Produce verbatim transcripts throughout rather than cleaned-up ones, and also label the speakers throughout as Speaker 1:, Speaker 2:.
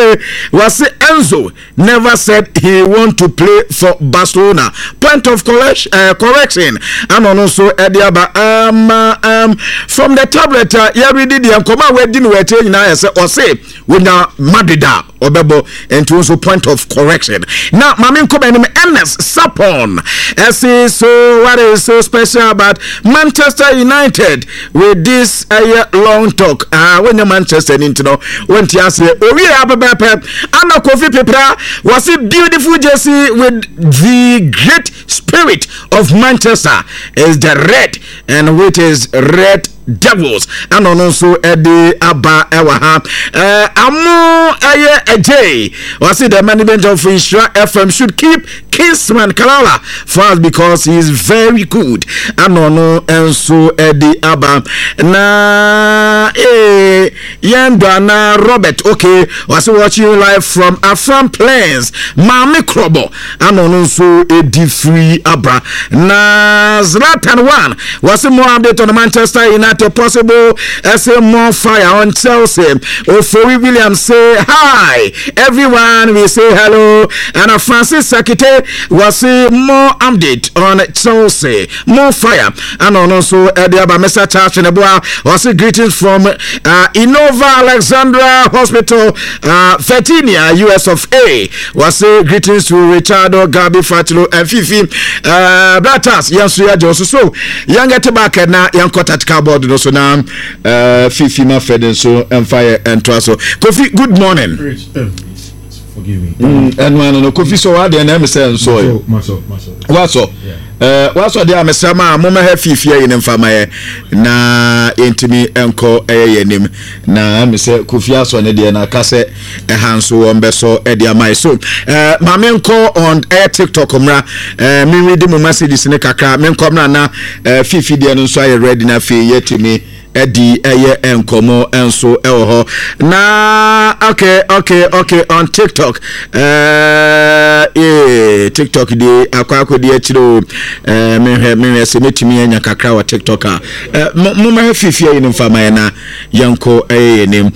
Speaker 1: okay, was Enzo never said he want to play for Barcelona. Point of correction, uh, correction. And also Ediaba um um from the tablet. Uh, yeah, we did the come we didn't wait now. Say or say we now Madida Obebo and also point of correction. Now, Mamin come and Ernest Sapon. I say so. What is so special about Manchester United with this uh, long talk? Ah, uh, when you Manchester into know when you say oh we have a pep. Anna Kofi Pepra was a beautiful jersey with the great spirit of Manchester is the red and which is red Devils and also Eddie Abba Ewaha uh Amu Aye Ajay was it the management of Isra F M should keep Kingsman Kalala for us because he is very good and no and so Eddie Abba na eh Yandana Robert okay was watching live from Afram Plains Mami Krobo and also Eddie Free Abra na Zlatan one was more update on the Manchester United possible as a more fire on Chelsea. Ofori Williams say hi. Everyone we say hello. And a Francis Secretary was say more update on Chelsea. More fire. And also Ediaba Mesa Church in the bois was a greetings from uh, Innova Alexandra Hospital, uh, Virginia, U S of A. Was a greetings to Richardo, Gabi Fatilo, and Fifi. Uh, Bratas, Yansuya Josu. So, young at back and now young cut at cardboard. So now, uh, Fifi ma fed so and fire and traso. Kofi, good morning.
Speaker 2: Forgive me.
Speaker 1: Mm, and man, no Kofi so hard and I'm saying so.
Speaker 2: Maso, maso.
Speaker 1: What's so? Uh, what's so there? I'm saying, Mama have Fifi in him for my na intimi enko eh yenim na I'm say Kofi aso ne de na kase e hanso on beso e de amai so. Uh, ma me enko on air TikTok omra. Uh, me read my messages ne kakra. Me enko na na Fifi de no so ready na fi yetimi. Eddie eye enkomo enso eho na okay okay okay on TikTok uh eh TikTok de akwako de achiro eh me me se metimi anya kakra wa TikTok a mo ma fifia yin mfama na yanko eh nim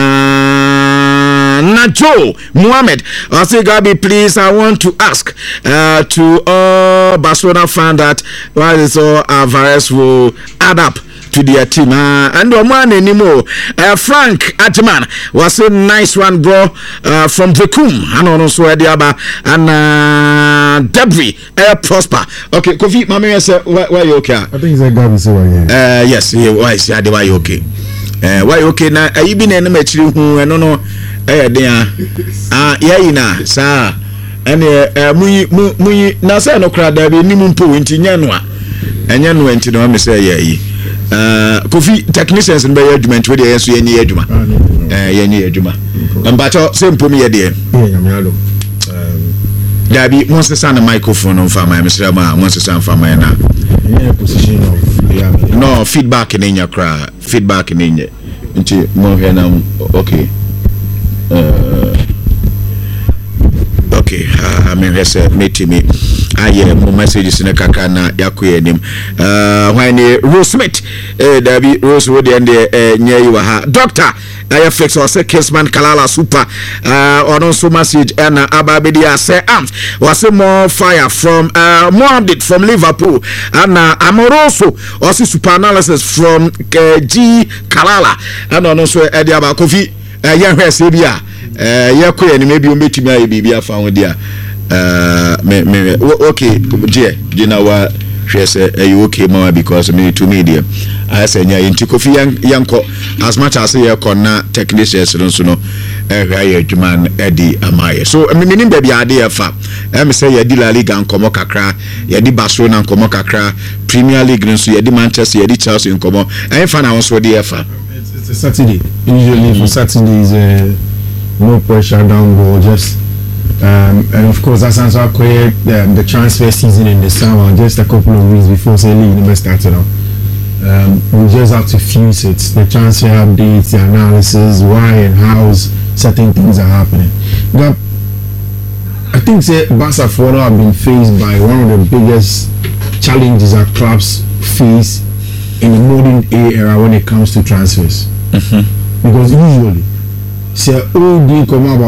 Speaker 1: na na Joe Muhammad I say Gabi please I want to ask uh to all Barcelona fan that why is all Alvarez will add up to their team uh, and no man anymore. Uh, Frank Atman was a nice one, bro, uh, from Vekum and also Ediaba and uh, Debris Air Prosper. Okay, Kofi, Mammy, say why, why you okay?
Speaker 2: I think it's a Gabi say why.
Speaker 1: Uh, yes, yeah, why is that why you okay? Uh, why you okay now? You been in the match who I don't know. Eh, there. Ah, yeah, you know, sir. And uh, mu mu na say no crowd there be ni mu mpo nti nyanwa. Enya no nti no me say yeah. Uh, Kofi technicians in by argument with the S U N E aduma. Eh, ye aduma. Mbato simple me there.
Speaker 2: Yeah, me alo. Um,
Speaker 1: there be once the sound microphone on farmer, Mister Ma, once the sound farmer na.
Speaker 2: Yeah, position of yeah.
Speaker 1: No feedback in your cry, feedback in your. Nti mo here now. Okay. Uh, okay, uh, I mean, let's uh, meet me. I hear more messages in a kakana yakuye nim. Uh, when Rose Smith, eh, David Rose Woody and the near you ha. Doctor, I fix or say Kingsman Kalala super. Uh, or also message and Ababedia say arms was a more fire from uh Mohammed from Liverpool and uh, Amoroso also super analysis from uh, G Kalala and also Eddie Abakofi. Uh, young Sebia, uh, Yakuya, and maybe you meet me, Bibia found there. Uh, me, me, okay, dear, you know what? She said, are you okay, Mama? Because me to media. I said, yeah, in Tikofi Yanko, as much as you are technicians, don't know, a man, Eddie Amaya. So, I mean, baby, idea for I'm say, ya di La Liga and Komokakra, ya di Barcelona and Komokakra, Premier League, and so ya di Manchester, ya di Chelsea and Komo. I find I was what the effort.
Speaker 2: It's a Saturday. Usually for Saturdays, uh, no pressure down goal, just um, and of course that's also quite um, the transfer season in the summer, just a couple of weeks before say league never started up. Um, we just have to fuse it, the transfer updates, the analysis, why and how certain things are happening. But I think say Barca Foro have been faced by one of the biggest challenges that clubs face in the modern era when it comes to transfers. Mm-hmm. Because usually, say all the come about